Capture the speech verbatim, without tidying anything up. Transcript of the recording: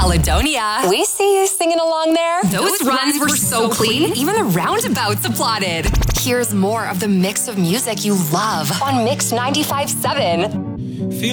Caledonia. We see you singing along there. Those runs were so clean, even the roundabouts applauded. Here's more of the mix of music you love on Mix ninety-five point seven.